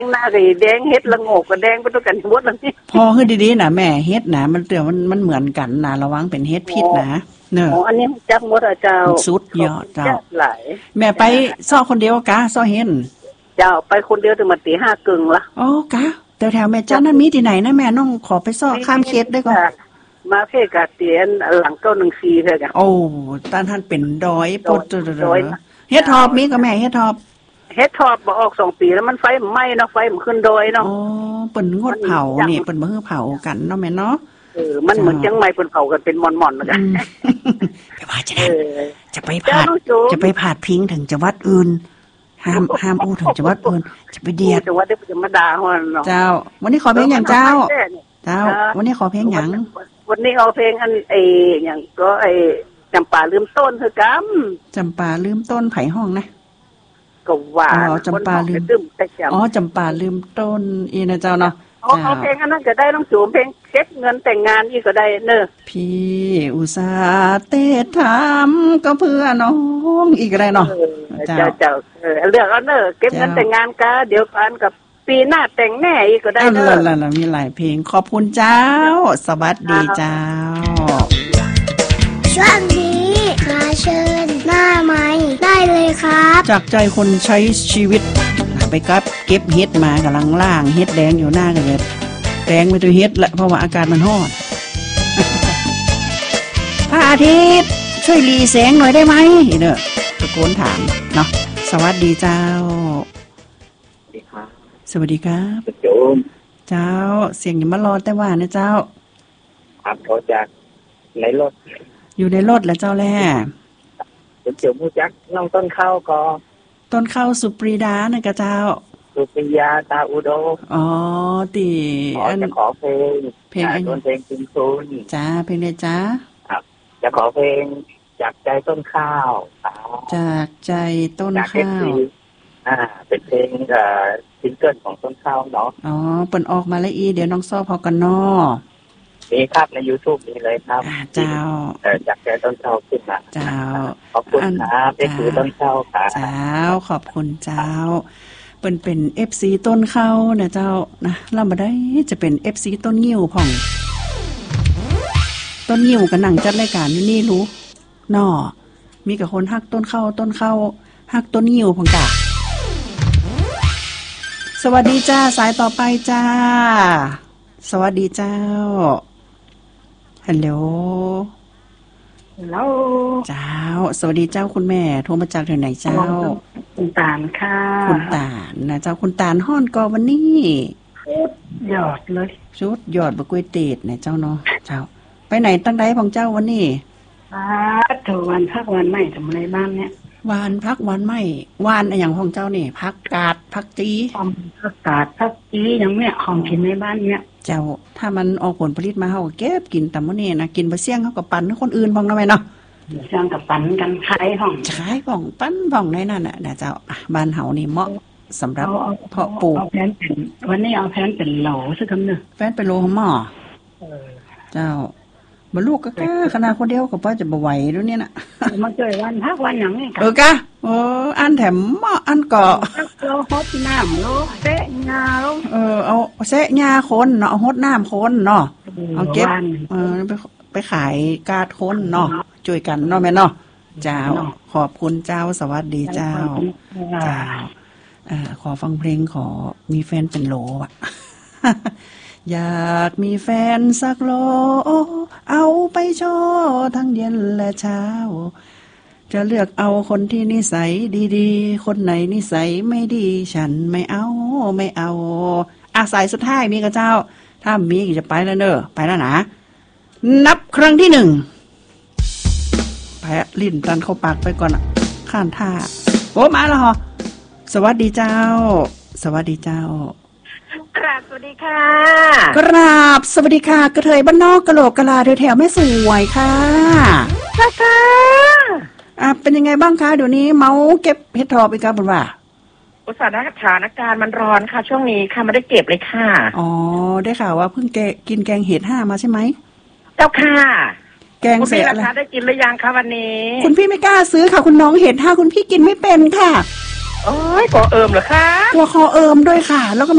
หน้าก็แดงเฮ็ดละโงกก็แดงไปด้วยกันหมดแล้วนี่พอคือดีๆนะแม่เฮ็ดนะมันเตือนมันเหมือนกันนะระวังเป็นเฮ็ดพิษนะเนอะอันนี้จักหมดอ่ะเจ้าสุดยอดเจ้าหลายแม่ไปซ้อคนเดียวกะซ้อเฮ็ดเจ้าไปคนเดียวถึงมาตี 5 กึ่งละอ๋อกะแต่แถวแม่จันนั้นมีที่ไหนนะแม่น้องขอไปซ้อข้ามเขตได้ก่อนมาเพกะเตียนหลัง914เด้อจ้ะโอ้ตานท่านเป็นดอยปดเฮ็ดทอบมีก็แม่เฮ็ดทอบบ่ออก2 ปีแล้วมันไฟไหม้เนาะไฟมันขึ้นดอยเนาะอ๋อเปิ้นงดเผานี่เปิ้นบ่ฮือเผากันเนาะแม่เนาะมันเหมือนจังไม้เปิ้นเผากันเป็นม่อนๆนะจ้ะไปว่าจะได้จะไปพาดพิงถึงจังหวัดอื่นห้ามอู้ถึงจังหวัดอื่นจะไปเดียดจังหวัดจะมาด่าเฮาเนาะเจ้าวันนี้ขอเพลงหยังเจ้าวันนี้ขอเพลงหยังวันนี้เอาเพลงอันหยังก็จำปาลืมต้นคือกจำปาลืมต้นไผห้องนะก็ว่าจำปาลืมจำปาลืมต้นอีนะเจ้าเนาะเอาเพลงอันนั้นก็ได้น้องจูมเพลงเช็คเงินแต่งงานอีกก็ได้เนอะพี่อุตส่าห์เตะทำก็เพื่อน้องอีกก็ได้เนาะเจ้าเลือกเอาเนอะเก็บเงินแต่งงานก็เดี๋ยวกันกับปีหน้าแต่งแน่อีกก็ได้เนอะมีหลายเพลงขอบคุณเจ้าสวัสดีเจ้าช่วงนี้มาเชิญหน้าไม้ได้เลยครับจากใจคนใช้ชีวิตไปเก็บเฮ็ดมากำลังล่างเฮ็ดแดงอยู่หน้ากันเลยแดงไปตัวเฮ็ดละเพราะว่าอากาศมันร้อนพระอาทิตย์ช่วยหลีแสงหน่อยได้ไหมเด้อตะโกนถามเนาะสวัสดีเจ้าสวัสดีครับเจ้าเสียงอย่ามารอแต่ว่านะเจ้าครับเขาจากในรถอยู่ในรถแล้วเจ้าแล่เจียวมูจักน้องต้นข้าวก็ต้นข้าวสุปรีดานะกะเจ้าสุปรียาตาอุโดอ๋อตีจะขอเพลงต้นเพลงคุณคุณจ้าเพลงเลยจ้าครับจะขอเพลงจากใจต้นข้าวจากใจต้นข้าวเป็นเพลงซิงเกิลของต้นข้าวเนาะอ๋อเปิ่นออกมาแล้วเดี๋ยวน้องซ้อพอกันเนาะมีครับใน YouTube นี่เลยครับเจ้าจากใจต้นข้าวขึ้นมาเจ้าขอบคุณครับเป็นคือต้นข้าวค่ะเจ้าขอบคุณเจ้าเป็น FC ต้นข้าวนะเจ้านะเราบ่ได้จะเป็น FC ต้นงิ้วพ่องต้นงิ้วกับหนังจัดรายการอยู่นี่รู้น้อมีกับคนฮักต้นข้าวฮักต้นงิ้วพ่องกะสวัสดีจ้าสายต่อไปจ้าสวัสดีเจ้าฮัลโหลเจ้าสวัสดีเจ้าคุณแม่โทรมาจากที่ไหนเจ้าคุณตาลค่ะคุณตาลนะเจ้าคุณตาลฮ้อนกอวันนี้ยอดเลยชุดยอดบะกล้วยเตดนะเจ้าเนาะเจ้าไปไหนตั้งใดของเจ้าวันนี้ถึงวันพักวันใหม่ทำอะไรบ้างเนี่ยวานพักวันใหม่วานอะไรอย่างของเจ้านี่พักกาดพักจีพักกาดพักจีอย่างเนี้ยของกินในบ้านเนี่ยเจ้าถ้ามันออกผลผลิตมาเฮาก็เก็บกินแต่มื้อนี้นะกินบ่เสี่ยงเฮาก็ปั่นให้คนอื่นพ่องเนาะแม่เนาะเสี่ยงกับปั่นกันขายห้องปั่นพ่องในนั่นน่ะนะเจ้าบ้านเฮานี่เหมาะสำหรับเพาะปลูกเอาแผนเป็นวันนี้เอาแผนเป็นโหลซะคำนึงแฟนเป็นโหลหม้อเจ้าบ่ลูกก็กะขนาดคนเดียวก็บ่จะบ่ไหวแล้วเนี่ยน่ะมาช่วยวันพักวันหยังนี่กะกะอันแถมหม้ออันก็เราฮดน้ำโลเสะหญ้าโลเอาเสะหญ้าคนเนาะเอาฮดน้ำคนเนาะเอาเก็บไปขายกาดคนเนาะช่วยกันเนาะแม่เนาะเจ้าขอบคุณเจ้าสวัสดีเจ้าขอฟังเพลงขอมีแฟนเป็นโหลอ่ะอยากมีแฟนสักโลเอาไปโชว์ทั้งเย็นและเช้าจะเลือกเอาคนที่นิสัยดีๆคนไหนนิสัยไม่ดีฉันไม่เอาสายสุดท้ายมีกับเจ้าถ้ามีจะไปแล้วเนอะไปแล้วนะนับครั้งที่1แพะลิ้นตันเข้าปากไปก่อนข้านท่าโอ้มาแล้วเหรอสวัสดีเจ้ากราบสวัสดีค่ะกราบสวัสดีค่ะกระเทยบ้านนอกกะโหลกกะลาแถวๆแม่สวยค่ะเป็นยังไงบ้างคะเดี๋ยวนี้เมาเก็บเห็ดทอบอีกครับผมว่าสถานการณ์มันร้อนค่ะช่วงนี้ค่ะไม่ได้เก็บเลยค่ะอ๋อได้ข่าวว่าเพิ่งกินแกงเห็ด5มาใช่ไหมเจ้าค่ะแกงเสร็จแล้วได้กินหรือยังคะวันนี้คุณพี่ไม่กล้าซื้อค่ะคุณน้องเห็ด5คุณพี่กินไม่เป็นค่ะโอ้ยขอเอิมเหรอคะกลัวคอเอิมด้วยค่ะแล้วก็